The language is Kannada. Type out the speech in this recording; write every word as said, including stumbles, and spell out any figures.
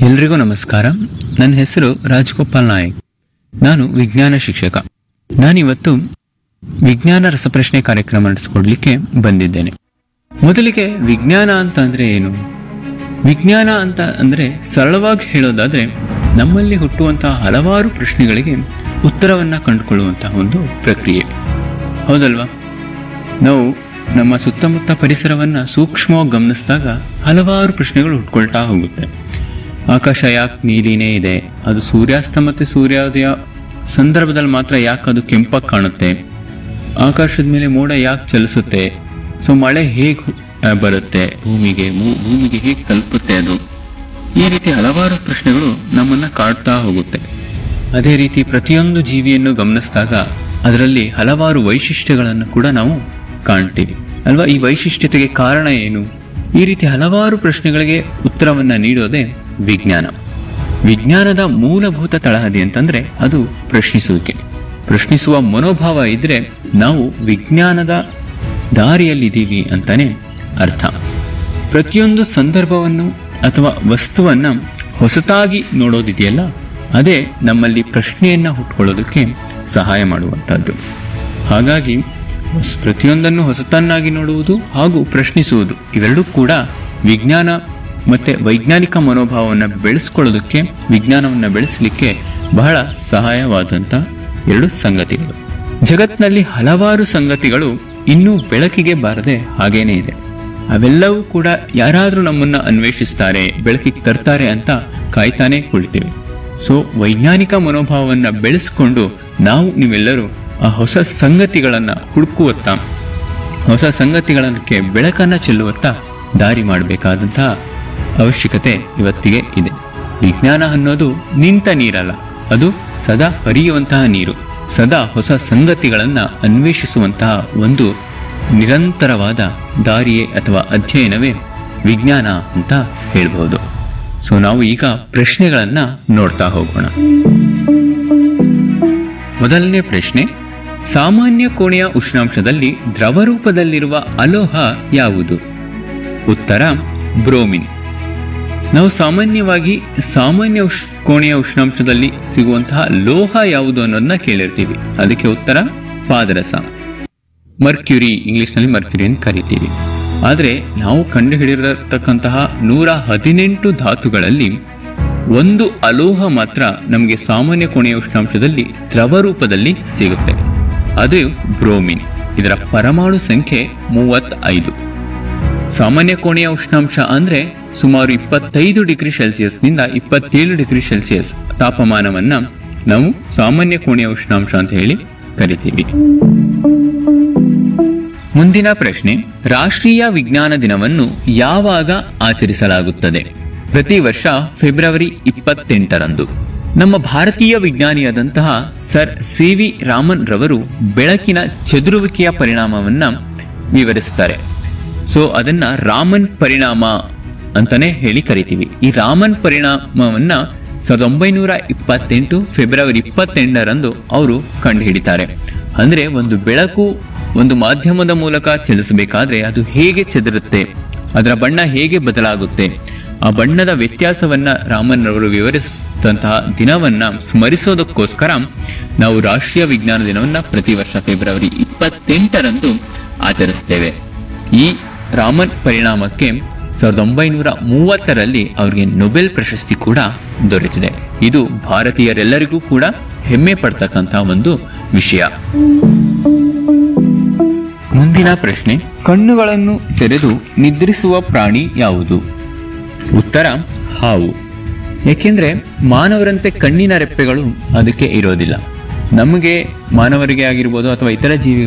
ಎಲ್ರಿಗೂ ನಮಸ್ಕಾರ. ನನ್ನ ಹೆಸರು ರಾಜಗೋಪಾಲ್ ನಾಯಕ್. ನಾನು ವಿಜ್ಞಾನ ಶಿಕ್ಷಕ. ನಾನಿವತ್ತು ವಿಜ್ಞಾನ ರಸಪ್ರಶ್ನೆ ಕಾರ್ಯಕ್ರಮ ನಡೆಸಿಕೊಡ್ಲಿಕ್ಕೆ ಬಂದಿದ್ದೇನೆ. ಮೊದಲಿಗೆ ವಿಜ್ಞಾನ ಅಂತ ಅಂದ್ರೆ ಏನು? ವಿಜ್ಞಾನ ಅಂತ ಅಂದ್ರೆ ಸರಳವಾಗಿ ಹೇಳೋದಾದ್ರೆ ನಮ್ಮಲ್ಲಿ ಹುಟ್ಟುವಂತಹ ಹಲವಾರು ಪ್ರಶ್ನೆಗಳಿಗೆ ಉತ್ತರವನ್ನ ಕಂಡುಕೊಳ್ಳುವಂತಹ ಒಂದು ಪ್ರಕ್ರಿಯೆ, ಹೌದಲ್ವಾ? ನಾವು ನಮ್ಮ ಸುತ್ತಮುತ್ತ ಪರಿಸರವನ್ನ ಸೂಕ್ಷ್ಮವಾಗಿ ಗಮನಿಸಿದಾಗ ಹಲವಾರು ಪ್ರಶ್ನೆಗಳು ಹುಟ್ಕೊಳ್ತಾ ಹೋಗುತ್ತೆ. ಆಕಾಶ ಯಾಕೆ ನೀಲಿನೇ ಇದೆ? ಅದು ಸೂರ್ಯಾಸ್ತ ಮತ್ತು ಸೂರ್ಯೋದಯ ಸಂದರ್ಭದಲ್ಲಿ ಮಾತ್ರ ಯಾಕೆ ಅದು ಕೆಂಪಾಗಿ ಕಾಣುತ್ತೆ? ಆಕಾಶದ ಮೇಲೆ ಮೋಡ ಯಾಕೆ ಚಲಿಸುತ್ತೆ? ಸೊ ಮಳೆ ಹೇಗೆ ಬರುತ್ತೆ ಭೂಮಿಗೆ, ಭೂಮಿಗೆ ಹೇಗೆ ತಲುಪುತ್ತೆ ಅದು? ಈ ರೀತಿ ಹಲವಾರು ಪ್ರಶ್ನೆಗಳು ನಮ್ಮನ್ನ ಕಾಡ್ತಾ ಹೋಗುತ್ತೆ. ಅದೇ ರೀತಿ ಪ್ರತಿಯೊಂದು ಜೀವಿಯನ್ನು ಗಮನಿಸಿದಾಗ ಅದರಲ್ಲಿ ಹಲವಾರು ವೈಶಿಷ್ಟ್ಯಗಳನ್ನು ಕೂಡ ನಾವು ಕಾಣ್ತೀವಿ ಅಲ್ವಾ? ಈ ವೈಶಿಷ್ಟ್ಯತೆಗೆ ಕಾರಣ ಏನು? ಈ ರೀತಿ ಹಲವಾರು ಪ್ರಶ್ನೆಗಳಿಗೆ ಉತ್ತರವನ್ನ ನೀಡೋದೇ ವಿಜ್ಞಾನ. ವಿಜ್ಞಾನದ ಮೂಲಭೂತ ತಳಹದಿ ಅಂತಂದ್ರೆ ಅದು ಪ್ರಶ್ನಿಸುವಿಕೆ. ಪ್ರಶ್ನಿಸುವ ಮನೋಭಾವ ಇದ್ರೆ ನಾವು ವಿಜ್ಞಾನದ ದಾರಿಯಲ್ಲಿದ್ದೀವಿ ಅಂತಾನೆ ಅರ್ಥ. ಪ್ರತಿಯೊಂದು ಸಂದರ್ಭವನ್ನು ಅಥವಾ ವಸ್ತುವನ್ನ ಹೊಸತಾಗಿ ನೋಡೋದಿದೆಯಲ್ಲ, ಅದೇ ನಮ್ಮಲ್ಲಿ ಪ್ರಶ್ನೆಯನ್ನ ಹುಟ್ಕೊಳ್ಳೋದಕ್ಕೆ ಸಹಾಯ ಮಾಡುವಂತಹದ್ದು. ಹಾಗಾಗಿ ಪ್ರತಿಯೊಂದನ್ನು ಹೊಸತನ್ನಾಗಿ ನೋಡುವುದು ಹಾಗೂ ಪ್ರಶ್ನಿಸುವುದು ಇವೆರಡೂ ಕೂಡ ವಿಜ್ಞಾನ ಮತ್ತೆ ವೈಜ್ಞಾನಿಕ ಮನೋಭಾವವನ್ನು ಬೆಳೆಸ್ಕೊಳ್ಳೋದಕ್ಕೆ, ವಿಜ್ಞಾನವನ್ನು ಬೆಳೆಸಲಿಕ್ಕೆ ಬಹಳ ಸಹಾಯವಾದಂತ ಎರಡು ಸಂಗತಿಗಳು. ಜಗತ್ತಿನಲ್ಲಿ ಹಲವಾರು ಸಂಗತಿಗಳು ಇನ್ನೂ ಬೆಳಕಿಗೆ ಬಾರದೆ ಹಾಗೇನೇ ಇದೆ. ಅವೆಲ್ಲವೂ ಕೂಡ ಯಾರಾದ್ರೂ ನಮ್ಮನ್ನ ಅನ್ವೇಷಿಸ್ತಾರೆ, ಬೆಳಕಿಗೆ ತರ್ತಾರೆ ಅಂತ ಕಾಯ್ತಾನೆ ಕುಳಿತೀವಿ. ಸೊ ವೈಜ್ಞಾನಿಕ ಮನೋಭಾವವನ್ನು ಬೆಳೆಸ್ಕೊಂಡು ನಾವು ನೀವೆಲ್ಲರೂ ಆ ಹೊಸ ಸಂಗತಿಗಳನ್ನ ಹುಡುಕುವತ್ತ, ಹೊಸ ಸಂಗತಿಗಳಕ್ಕೆ ಬೆಳಕನ್ನ ಚೆಲ್ಲುವತ್ತ ದಾರಿ ಮಾಡಬೇಕಾದಂತಹ ಅವಶ್ಯಕತೆ ಇವತ್ತಿಗೆ ಇದೆ. ವಿಜ್ಞಾನ ಅನ್ನೋದು ನಿಂತ ನೀರಲ್ಲ, ಅದು ಸದಾ ಹರಿಯುವಂತಹ ನೀರು. ಸದಾ ಹೊಸ ಸಂಗತಿಗಳನ್ನ ಅನ್ವೇಷಿಸುವಂತಹ ಒಂದು ನಿರಂತರವಾದ ದಾರಿಯೇ ಅಥವಾ ಅಧ್ಯಯನವೇ ವಿಜ್ಞಾನ ಅಂತ ಹೇಳ್ಬಹುದು. ಸೊ ನಾವು ಈಗ ಪ್ರಶ್ನೆಗಳನ್ನ ನೋಡ್ತಾ ಹೋಗೋಣ. ಮೊದಲನೇ ಪ್ರಶ್ನೆ, ಸಾಮಾನ್ಯ ಕೋಣೆಯ ಉಷ್ಣಾಂಶದಲ್ಲಿ ದ್ರವ ರೂಪದಲ್ಲಿರುವ ಅಲೋಹ ಯಾವುದು? ಉತ್ತರ ಬ್ರೋಮಿನ್. ನಾವು ಸಾಮಾನ್ಯವಾಗಿ ಸಾಮಾನ್ಯ ಉಷ್ ಕೋಣೆಯ ಉಷ್ಣಾಂಶದಲ್ಲಿ ಸಿಗುವಂತಹ ಲೋಹ ಯಾವುದು ಅನ್ನೋದನ್ನ ಕೇಳಿರ್ತೀವಿ. ಅದಕ್ಕೆ ಉತ್ತರ ಪಾದರಸ, ಮರ್ಕ್ಯುರಿ, ಇಂಗ್ಲಿಷ್ ನಲ್ಲಿ ಮರ್ಕ್ಯುರಿ ಅಂತ ಕರಿತೀವಿ. ಆದ್ರೆ ನಾವು ಕಂಡುಹಿಡಿದಿರತಕ್ಕಂತಹ ನೂರ ಹದಿನೆಂಟು ಧಾತುಗಳಲ್ಲಿ ಒಂದು ಅಲೋಹ ಮಾತ್ರ ನಮಗೆ ಸಾಮಾನ್ಯ ಕೋಣೆಯ ಉಷ್ಣಾಂಶದಲ್ಲಿ ದ್ರವ ರೂಪದಲ್ಲಿ ಸಿಗುತ್ತೆ. ಅದು ಬ್ರೋಮಿನ್. ಇದರ ಪರಮಾಣು ಸಂಖ್ಯೆ ಮೂವತ್ತೈದು. ಸಾಮಾನ್ಯ ಕೋಣೆಯ ಉಷ್ಣಾಂಶ ಅಂದ್ರೆ ಸುಮಾರು ಇಪ್ಪತ್ತೈದು ಡಿಗ್ರಿ ಸೆಲ್ಸಿಯಸ್ ನಿಂದ ಇಪ್ಪತ್ತೇಳು ಡಿಗ್ರಿ ಸೆಲ್ಸಿಯಸ್ ತಾಪಮಾನವನ್ನ ನಾವು ಸಾಮಾನ್ಯ ಕೋಣೆಯ ಉಷ್ಣಾಂಶ ಅಂತ ಹೇಳಿ ಕರಿತೀವಿ. ಮುಂದಿನ ಪ್ರಶ್ನೆ, ರಾಷ್ಟ್ರೀಯ ವಿಜ್ಞಾನ ದಿನವನ್ನು ಯಾವಾಗ ಆಚರಿಸಲಾಗುತ್ತದೆ? ಪ್ರತಿ ವರ್ಷ ಫೆಬ್ರವರಿ ಇಪ್ಪತ್ತೆಂಟರಂದು. ನಮ್ಮ ಭಾರತೀಯ ವಿಜ್ಞಾನಿಯಾದಂತಹ ಸರ್ ಸಿ ವಿ ರಾಮನ್ ರವರು ಬೆಳಕಿನ ಚದುರುವಿಕೆಯ ಪರಿಣಾಮವನ್ನ ವಿವರಿಸ್ತಾರೆ. ಸೊ ಅದನ್ನ ರಾಮನ್ ಪರಿಣಾಮ ಅಂತಾನೆ ಹೇಳಿ ಕರಿತೀವಿ. ಈ ರಾಮನ್ ಪರಿಣಾಮವನ್ನ ಸಾವಿರದ ಒಂಬೈನೂರ ಇಪ್ಪತ್ತೆಂಟು ಫೆಬ್ರವರಿ ಇಪ್ಪತ್ತೆಂಟರಂದು ಅವರು ಕಂಡು ಹಿಡಿತಾರೆ. ಅಂದ್ರೆ ಒಂದು ಬೆಳಕು ಒಂದು ಮಾಧ್ಯಮದ ಮೂಲಕ ಚಲಿಸಬೇಕಾದ್ರೆ ಅದು ಹೇಗೆ ಚದುರುತ್ತೆ, ಅದರ ಬಣ್ಣ ಹೇಗೆ ಬದಲಾಗುತ್ತೆ, ಆ ಬಣ್ಣದ ವ್ಯತ್ಯಾಸವನ್ನ ರಾಮನ್ ರವರು ವಿವರಿಸಿದಂತಹ ದಿನವನ್ನ ಸ್ಮರಿಸೋದಕ್ಕೋಸ್ಕರ ನಾವು ರಾಷ್ಟ್ರೀಯ ವಿಜ್ಞಾನ ದಿನವನ್ನ ಪ್ರತಿ ವರ್ಷ ಫೆಬ್ರವರಿ ಇಪ್ಪತ್ತೆಂಟರಂದು ಆಚರಿಸ್ತೇವೆ. ಈ ರಾಮನ್ ಪರಿಣಾಮಕ್ಕೆ ಸಾವಿರದ ಒಂಬೈನೂರ ಮೂವತ್ತರಲ್ಲಿ ಅವರಿಗೆ ನೊಬೆಲ್ ಪ್ರಶಸ್ತಿ ಕೂಡ ದೊರೆತಿದೆ. ಇದು ಭಾರತೀಯರೆಲ್ಲರಿಗೂ ಕೂಡ ಹೆಮ್ಮೆ ಪಡ್ತಕ್ಕಂತಹ ಒಂದು ವಿಷಯ. ಮುಂದಿನ ಪ್ರಶ್ನೆ, ಕಣ್ಣುಗಳನ್ನು ತೆರೆದು ನಿದ್ರಿಸುವ ಪ್ರಾಣಿ ಯಾವುದು? ಉತ್ತರ ಹಾವು. ಏಕೆಂದ್ರೆ ಮಾನವರಂತೆ ಕಣ್ಣಿನ ರೆಪ್ಪೆಗಳು ಅದಕ್ಕೆ ಇರೋದಿಲ್ಲ. ನಮಗೆ ಮಾನವರಿಗೆ ಆಗಿರ್ಬೋದು ಅಥವಾ ಇತರ ಜೀವಿ